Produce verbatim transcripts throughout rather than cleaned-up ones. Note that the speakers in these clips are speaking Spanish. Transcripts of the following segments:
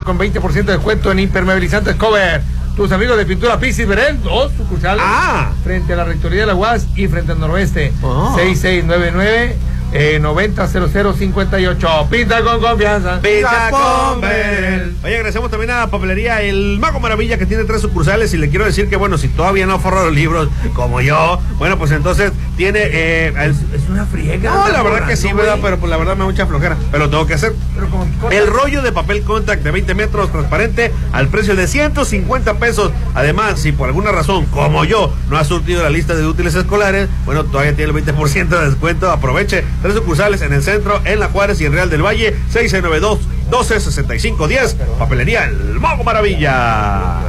con veinte por ciento de descuento en impermeabilizantes Cover. Tus amigos de Pintura Pisis Berén, dos sucursales. Ah. Frente a la Rectoría de la U A S y frente al Noroeste. Oh. seis seis nueve nueve Eh, noventa cero cero cincuenta y ocho. Pinta con confianza. Pinta con Berén. Oye, agradecemos también a la papelería El Mago Maravilla, que tiene tres sucursales. Y le quiero decir que, bueno, si todavía no forró los libros como yo, bueno, pues entonces tiene. Eh, el, es una friega. No, la verdad que sí, ¿verdad? Pero pues la verdad me da mucha flojera. Pero lo tengo que hacer. Pero como, el rollo de papel contact de veinte metros transparente al precio de ciento cincuenta pesos. Además, si por alguna razón, como yo, no ha surtido la lista de útiles escolares, bueno, todavía tiene el veinte por ciento de descuento. Aproveche. Tres sucursales en el centro, en La Juárez y en Real del Valle. Seis seis nueve dos, doce sesenta y cinco diez. Papelería El Mago Maravilla.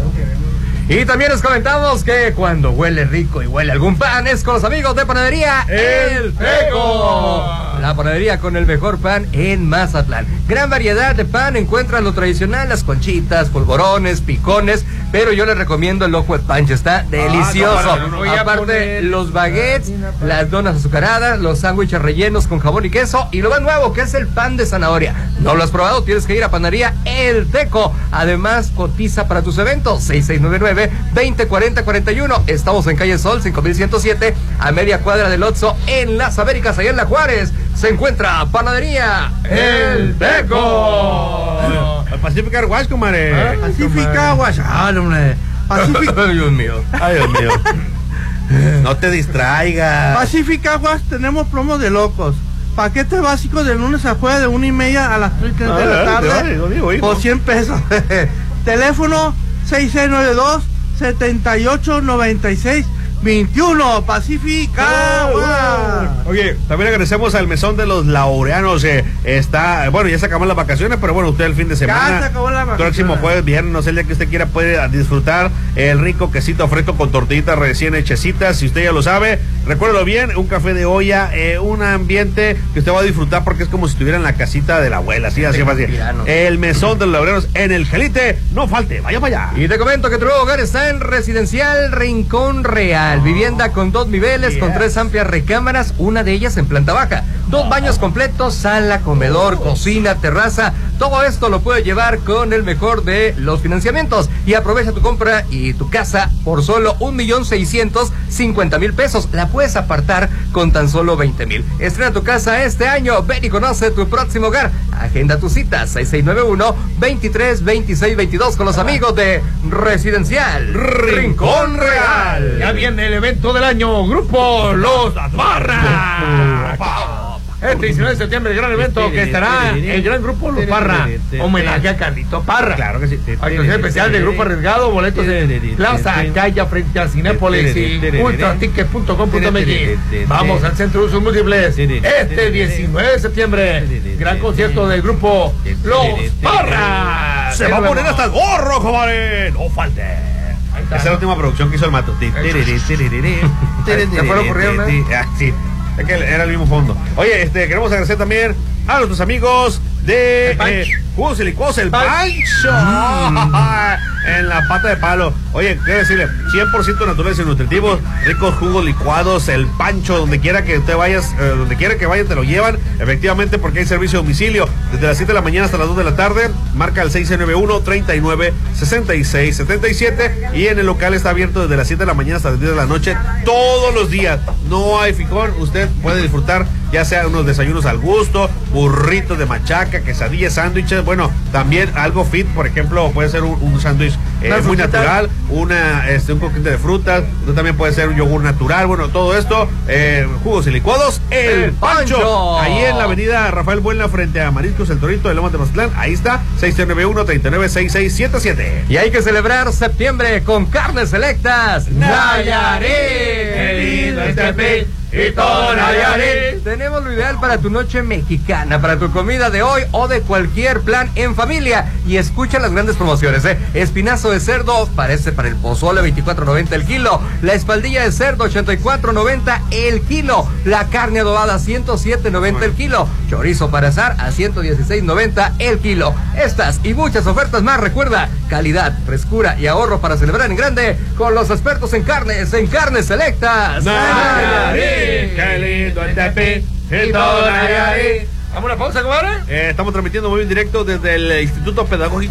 Y también les comentamos que cuando huele rico y huele algún pan es con los amigos de Panadería El Teco. La panadería con el mejor pan en Mazatlán. Gran variedad de pan, encuentras lo tradicional, las conchitas, polvorones, picones, pero yo les recomiendo el ojo de pancho, está delicioso. Ah, no, no, no, aparte, los baguettes, las donas azucaradas, los sándwiches rellenos con jamón y queso, y lo más nuevo, que es el pan de zanahoria. ¿No lo has probado? Tienes que ir a Panadería El Teco. Además, cotiza para tus eventos. seis seis nueve nueve, veinte cuarenta cuarenta y uno. Estamos en Calle Sol, cinco mil ciento siete, a media cuadra del Oxxo, en Las Américas, allá en La Juárez. Se encuentra Panadería El Teco. Pacific Car Wash, comadre. ¿Ah? Pacific Car Wash. Ah, hombre. Pacific... Ay, Dios mío. Ay, Dios mío. No te distraigas. Pacific Car Wash, tenemos promos de locos. Paquete básico de lunes a jueves de una y media a las tres de la tarde por cien pesos. Teléfono seis seis nueve dos, setenta y ocho noventa y seis veintiuno. Pacífica. Oh, oye, también agradecemos al Mesón de los Laureanos. Eh, está, bueno, ya se acabaron las vacaciones, pero bueno, usted el fin de semana, ya se acabó la vacación. Próximo jueves, viernes, no sé, el día que usted quiera puede disfrutar el rico quesito fresco con tortillitas recién hechecitas. Si usted ya lo sabe, recuérdelo bien, un café de olla, eh, un ambiente que usted va a disfrutar porque es como si estuviera en la casita de la abuela, así, así, así. El Mesón de los Laureanos en el Jalite, no falte, vaya para allá. Y te comento que tu nuevo hogar está en Residencial Rincón Real. Vivienda con dos niveles, yes. Con tres amplias recámaras, una de ellas en planta baja. Dos baños completos, sala, comedor, cocina, terraza. Todo esto lo puedes llevar con el mejor de los financiamientos. Y aprovecha tu compra y tu casa por solo un millón seiscientos cincuenta mil pesos. La puedes apartar con tan solo veinte mil. Estrena tu casa este año. Ven y conoce tu próximo hogar. Agenda tu cita seis seis nueve uno, veintitrés veintiséis veintidós con los amigos de Residencial Rincón Real. Ya viene el evento del año, Grupo Los Parra. Este diecinueve de septiembre, el gran evento que estará el gran Grupo Los Parra. Homenaje a Carlito Parra. Claro que sí. Actuación especial del Grupo Arriesgado, boletos de Plaza Calla frente a Cinépolis y ultraticket punto com punto m x. Vamos al Centro de Usos Múltiples este diecinueve de septiembre. Gran concierto del Grupo Los Parra. Se va a poner hasta el gorro, joven. No falte. Esa es la última producción que hizo el Mato. ¿Te fueron corriendo? Sí, es que era el mismo fondo. Oye, este, queremos agradecer también a nuestros amigos de eh, Jugos y Licuados El Pancho. Mm. En la pata de palo. Oye, quiero decirle, cien por ciento naturales y nutritivos, ricos jugos licuados, El Pancho, donde quiera que te vayas, eh, donde quiera que vayas te lo llevan, efectivamente, porque hay servicio de domicilio desde las siete de la mañana hasta las dos de la tarde. Marca el seis nueve uno, treinta y nueve, sesenta y seis, setenta y siete, y en el local está abierto desde las siete de la mañana hasta las diez de la noche todos los días. No hay ficón, usted puede disfrutar ya sea unos desayunos al gusto, burritos de machaca, quesadillas, sándwiches, bueno, también algo fit, por ejemplo, puede ser un, un sándwich eh, muy natural, una, este, un poquito de frutas, también puede ser un yogur natural, bueno, todo esto, eh, jugos y licuados, El, el Pancho. Pancho, ahí en la avenida Rafael Buena frente a Mariscos El Torito de Lomas de Mazatlán, ahí está, seis nueve uno, treinta y nueve, sesenta y seis setenta y siete. Y hay que celebrar septiembre con carnes selectas Nayarit. Qué lindo este pez. Y todo Nayarit. Tenemos lo ideal para tu noche mexicana, para tu comida de hoy o de cualquier plan en familia. Y escucha las grandes promociones, ¿eh? Espinazo de cerdo, parece para el pozole, veinticuatro noventa el kilo. La espaldilla de cerdo, ochenta y cuatro noventa el kilo. La carne adobada, ciento siete noventa el kilo. Chorizo para asar a ciento dieciséis noventa el kilo. Estas y muchas ofertas más, recuerda, calidad, frescura y ahorro para celebrar en grande con los expertos en carnes, en carnes selectas Nayarit. Qué lindo el tepi y todo Nayarit. ¿Vamos a una pausa, comadre? Eh, estamos transmitiendo muy en directo desde el Instituto Pedagógico